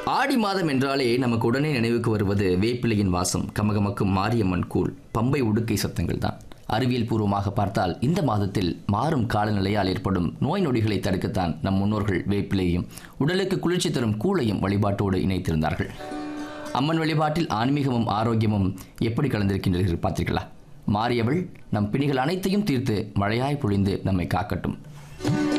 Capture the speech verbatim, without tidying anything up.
ஆடி மாதம் என்றாலே நமக்கு உடனே நினைவுக்கு வருவது வேப்பிலையின் வாசம், கமகமக்கும் மாரியம்மன் கூழ், பம்பை உடுக்கை சத்தங்கள் தான். அறிவியல் பூர்வமாக பார்த்தால் இந்த மாதத்தில் மாறும் காலநிலையால் ஏற்படும் நோய் நொடிகளை தடுக்கத்தான் நம் முன்னோர்கள் வேப்பிலையும் உடலுக்கு குளிர்ச்சி தரும் கூழையும் வழிபாட்டோடு இணைத்திருந்தார்கள். அம்மன் வழிபாட்டில் ஆன்மீகமும் ஆரோக்கியமும் எப்படி கலந்திருக்கின்றீர்கள் பார்த்தீர்களா? மாரியவள் நம் பிணிகள் அனைத்தையும் தீர்த்து மழையாய் பொழிந்து நம்மை காக்கட்டும்.